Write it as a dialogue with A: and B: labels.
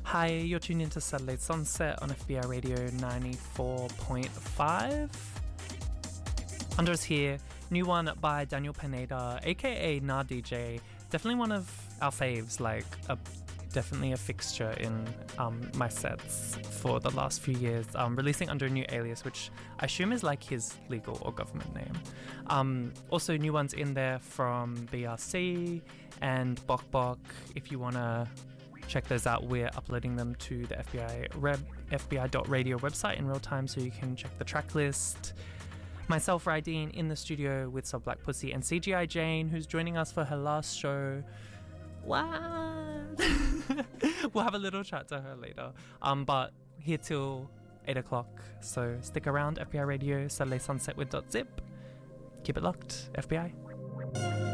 A: Hi, you're tuned into Saturday Sunset on FBI Radio 94.5. Under us here, new one by Daniel Pineda, aka Nah DJ. Definitely one of our faves, definitely a fixture in my sets for the last few years. Releasing under a new alias, which I assume is like his legal or government name. Also, new ones in there from BRC and Bok Bok. If you want to check those out, we're uploading them to the FBI.radio website in real time, so you can check the track list. Myself, Rydeen, in the studio with Sub Black Pussy and CGI Jane, who's joining us for her last show. What? We'll have a little chat to her later. But here till 8 o'clock, so stick around. FBI Radio, Saturday Sunset with .zip. Keep it locked, FBI.